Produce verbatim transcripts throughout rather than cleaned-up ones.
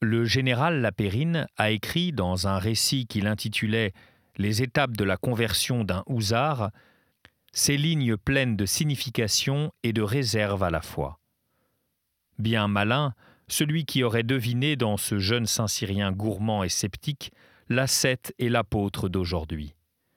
Le général Lapérine a écrit dans un récit qu'il intitulait « Les étapes de la conversion d'un housard » ces lignes pleines de signification et de réserve à la fois. Bien malin, celui qui aurait deviné dans ce jeune Saint-Cyrien gourmand et sceptique l'ascète et l'apôtre d'aujourd'hui.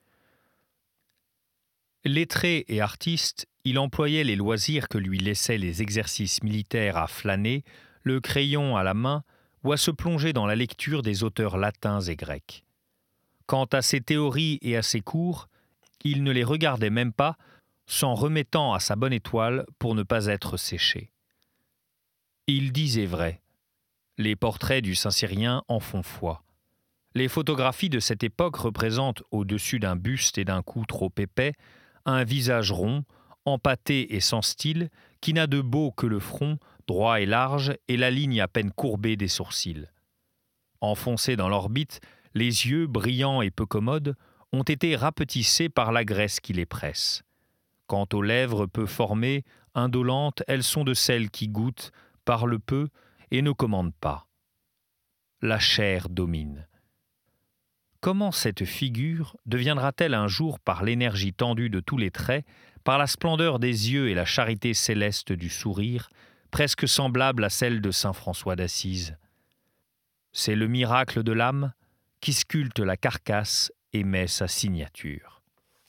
Lettré et artiste, il employait les loisirs que lui laissaient les exercices militaires à flâner, le crayon à la main, ou à se plonger dans la lecture des auteurs latins et grecs. Quant à ses théories et à ses cours, il ne les regardait même pas, s'en remettant à sa bonne étoile pour ne pas être séché. Il disait vrai. Les portraits du Saint-Cyrien en font foi. Les photographies de cette époque représentent, au-dessus d'un buste et d'un cou trop épais, un visage rond, empâté et sans style, qui n'a de beau que le front, droit et large, et la ligne à peine courbée des sourcils. Enfoncés dans l'orbite, les yeux, brillants et peu commodes, ont été rapetissés par la graisse qui les presse. Quant aux lèvres peu formées, indolentes, elles sont de celles qui goûtent, parlent peu et ne commandent pas. La chair domine. Comment cette figure deviendra-t-elle un jour, par l'énergie tendue de tous les traits, par la splendeur des yeux et la charité céleste du sourire, presque semblable à celle de saint François d'Assise? C'est le miracle de l'âme qui sculpte la carcasse et met sa signature.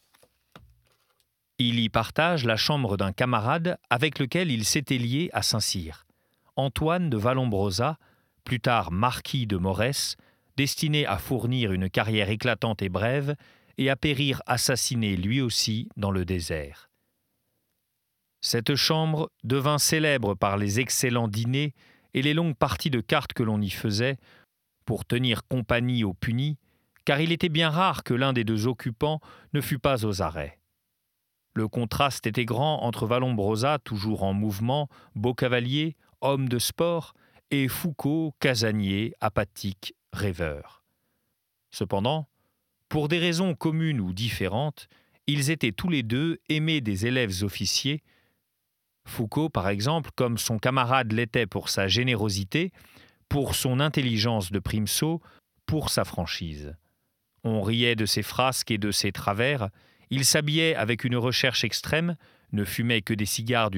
Il y partage la chambre d'un camarade avec lequel il s'était lié à Saint-Cyr, Antoine de Vallombrosa, plus tard marquis de Morès, destiné à fournir une carrière éclatante et brève et à périr assassiné lui aussi dans le désert. Cette chambre devint célèbre par les excellents dîners et les longues parties de cartes que l'on y faisait pour tenir compagnie aux punis, car il était bien rare que l'un des deux occupants ne fût pas aux arrêts. Le contraste était grand entre Vallombrosa, toujours en mouvement, beau cavalier, homme de sport, et Foucault, casanier, apathique, rêveur. Cependant, pour des raisons communes ou différentes, ils étaient tous les deux aimés des élèves officiers. Foucault, par exemple, comme son camarade l'était pour sa générosité, pour son intelligence de primesaut, pour sa franchise. On riait de ses frasques et de ses travers, il s'habillait avec une recherche extrême, ne fumait que des cigares